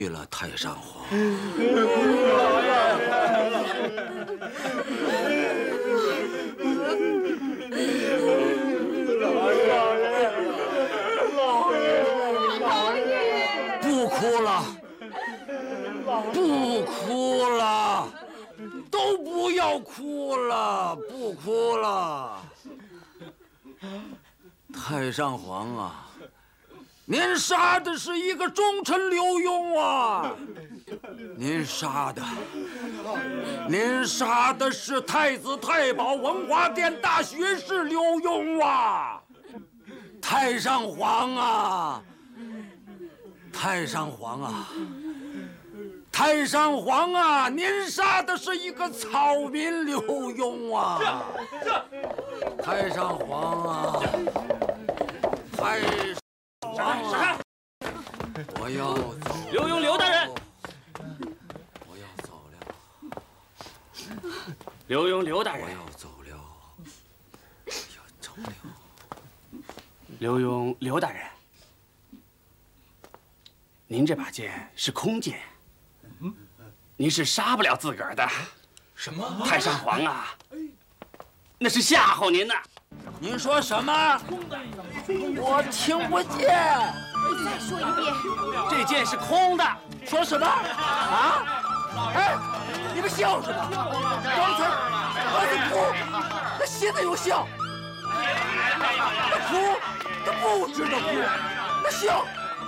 去了太上皇。不哭了，不哭了，都不要哭了，不哭了。太上皇啊！ 您杀的是一个忠臣刘墉啊！您杀的是太子太保文华殿大学士刘墉啊！太上皇啊！太上皇啊！太上皇啊！您杀的是一个草民刘墉啊！太上皇啊！太上。 我要走。 刘墉，刘大人。 我要走了。 刘墉，刘大人。 我要走了。我要走了。 刘墉，刘大人，您这把剑是空剑，您是杀不了自个儿的。 什么？ 太上皇啊，那是吓唬您呢。 您说什么？我听不见。 你再说一遍， 这剑是空的。 说什么？啊？哎，你们笑什么？刚才儿子哭，那现在又笑。那哭，那不值得哭；那笑，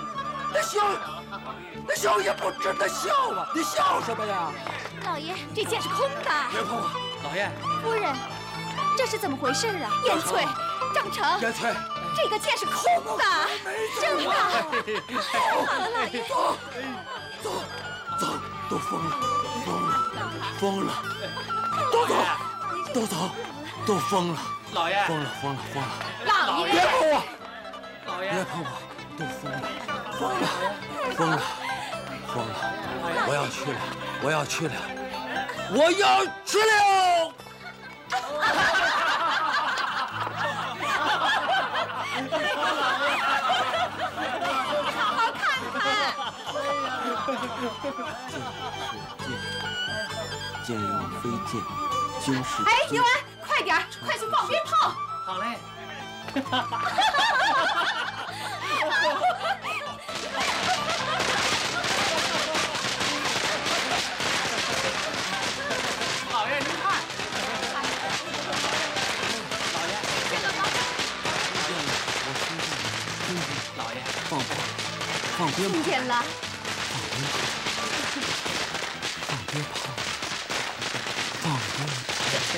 那笑也不值得笑啊！你笑什么呀？ 老爷，这剑是空的。 别碰我， 老爷。 夫人，这是怎么回事啊？燕翠，张成， 燕翠。 这个剑是空的，真的。太好了，老爷。 走，都疯了，都走，都疯了。 老爷， 疯了。 老爷， 别碰我， 老爷， 别碰我，都疯了。我要去了。 好好看看。 剑用飞剑，经世。 哎，刘安，快点，快去放鞭炮。 好嘞。老爷，您看。老爷，老爷， 放鞭炮。 听见了。 放鞭炮。